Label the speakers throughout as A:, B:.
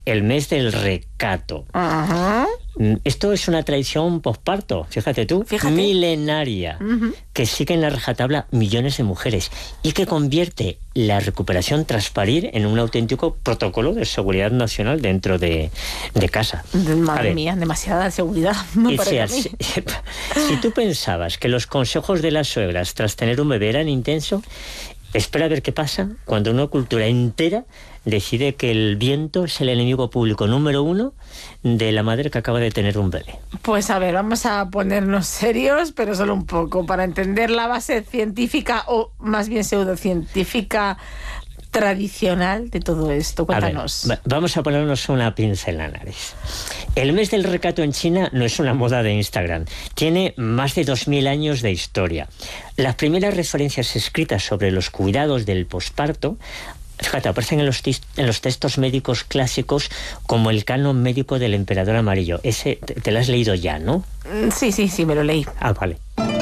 A: el mes del recato.
B: Ajá.
A: Esto es una tradición posparto, fíjate tú, milenaria, que sigue en la rajatabla millones de mujeres y que convierte la recuperación tras parir en un auténtico protocolo de seguridad nacional dentro de casa.
B: Madre mía, demasiada seguridad. Me parece a mí.
A: Si tú pensabas que los consejos de las suegras tras tener un bebé eran intensos, espera a ver qué pasa cuando una cultura entera decide que el viento es el enemigo público número 1 de la madre que acaba de tener un bebé.
B: Pues a ver, vamos a ponernos serios, pero solo un poco, para entender la base científica, o más bien pseudocientífica, tradicional de todo esto. Cuéntanos.
A: A ver, vamos a ponernos una pincelanares. El mes del recato en China no es una moda de Instagram. Tiene más de 2000 años de historia. Las primeras referencias escritas sobre los cuidados del posparto, fíjate, aparecen en los textos médicos clásicos como el canon médico del emperador amarillo. Ese te lo has leído ya, ¿no?
B: Sí, me lo leí.
A: Ah, vale.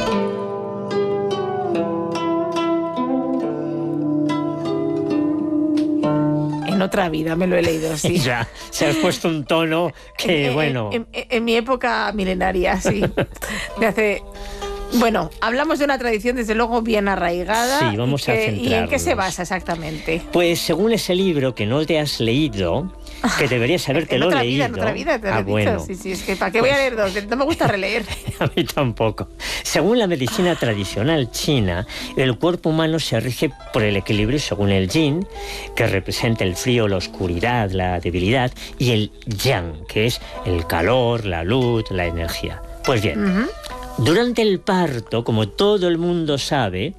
B: En otra vida me lo he leído, sí.
A: Ya, se has puesto un tono que, bueno...
B: En mi época milenaria, sí. De hace... Bueno, hablamos de una tradición desde luego bien arraigada.
A: Sí, vamos a centrarnos.
B: ¿Y en qué se basa exactamente?
A: Pues según ese libro que no te has leído, que deberías habértelo leído.
B: En otra vida, te lo he dicho.
A: Bueno.
B: Sí, es que ¿para qué voy a leer dos? No me gusta releer.
A: A mí tampoco. Según la medicina tradicional china, el cuerpo humano se rige por el equilibrio según el yin, que representa el frío, la oscuridad, la debilidad, y el yang, que es el calor, la luz, la energía. Pues bien, durante el parto, como todo el mundo sabe,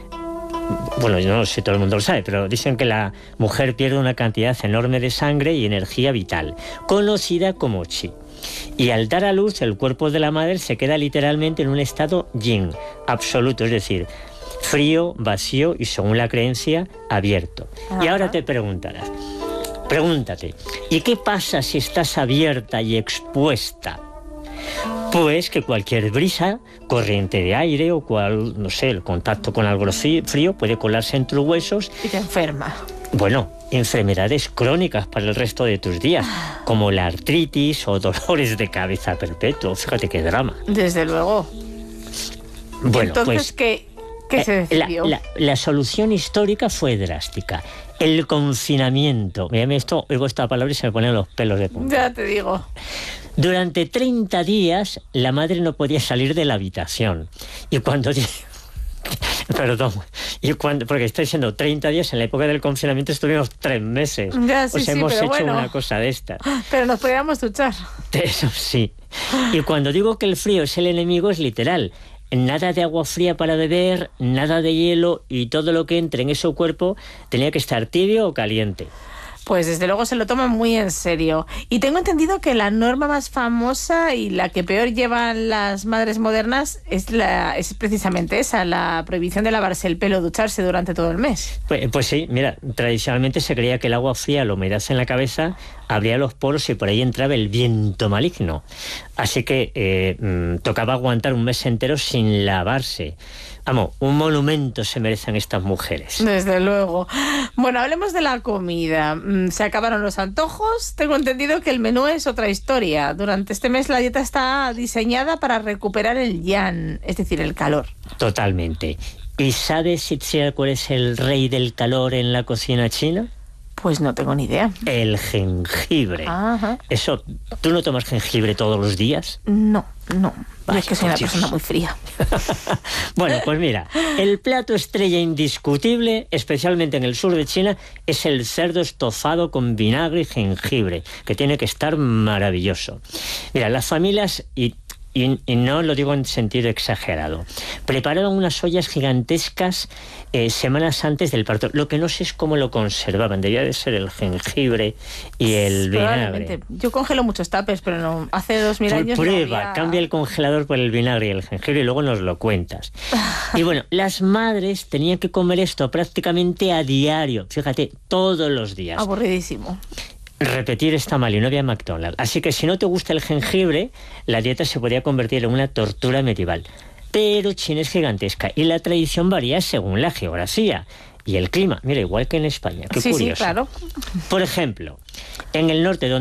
A: bueno, yo no sé si todo el mundo lo sabe, pero dicen que la mujer pierde una cantidad enorme de sangre y energía vital, conocida como chi. Y al dar a luz, el cuerpo de la madre se queda literalmente en un estado yin, absoluto, es decir, frío, vacío y, según la creencia, abierto. Ajá. Y ahora te preguntarás, pregúntate, ¿y qué pasa si estás abierta y expuesta? Pues que cualquier brisa, corriente de aire o el contacto con algo frío puede colarse en tus huesos
B: y te enferma.
A: Bueno, enfermedades crónicas para el resto de tus días, como la artritis o dolores de cabeza perpetuos. Fíjate qué drama.
B: Desde luego.
A: Bueno,
B: entonces,
A: pues,
B: ¿qué se decidió?
A: La solución histórica fue drástica. El confinamiento. Mírame esto, oigo esta palabra y se me ponen los pelos de punta.
B: Ya te digo.
A: Durante 30 días la madre no podía salir de la habitación. Y cuando... Perdón. Porque estoy diciendo 30 días, en la época del confinamiento estuvimos 3 meses.
B: Ya, sí,
A: hemos hecho
B: bueno,
A: una cosa de estas.
B: Pero nos podíamos duchar.
A: Eso sí. Y cuando digo que el frío es el enemigo, es literal. Nada de agua fría para beber, nada de hielo, y todo lo que entre en ese cuerpo tenía que estar tibio o caliente.
B: Pues desde luego se lo toman muy en serio. Y tengo entendido que la norma más famosa y la que peor llevan las madres modernas es precisamente esa, la prohibición de lavarse el pelo, ducharse durante todo el mes.
A: Pues sí, mira, tradicionalmente se creía que el agua fría, la humedad en la cabeza, abría los poros y por ahí entraba el viento maligno. Así que tocaba aguantar un mes entero sin lavarse. Vamos, un monumento se merecen estas mujeres.
B: Desde luego. Bueno, hablemos de la comida. Se acabaron los antojos. Tengo entendido que el menú es otra historia. Durante este mes la dieta está diseñada para recuperar el yang, es decir, el calor.
A: Totalmente. ¿Y sabes, Itziar, cuál es el rey del calor en la cocina china?
B: Pues no tengo ni idea.
A: El jengibre.
B: Ajá.
A: Eso, ¿tú no tomas jengibre todos los días?
B: No.
A: Vaya,
B: es que soy una persona muy fría.
A: Bueno, pues mira, el plato estrella indiscutible, especialmente en el sur de China, es el cerdo estofado con vinagre y jengibre, que tiene que estar maravilloso. Mira, las familias... Y no lo digo en sentido exagerado, preparaban unas ollas gigantescas semanas antes del parto. Lo que no sé es cómo lo conservaban. Debía de ser el jengibre y el vinagre.
B: Yo congelo muchos tapes, pero no, hace 2000 años
A: prueba,
B: no había...
A: cambia el congelador por el vinagre y el jengibre y luego nos lo cuentas. Y bueno, las madres tenían que comer esto prácticamente a diario. Fíjate, todos los días.
B: Aburridísimo.
A: Repetir está mal y no había McDonald's. Así que si no te gusta el jengibre, la dieta se podía convertir en una tortura medieval. Pero China es gigantesca y la tradición varía según la geografía y el clima. Mira, igual que en España. Qué curioso.
B: Sí, claro.
A: Por ejemplo, En el norte, donde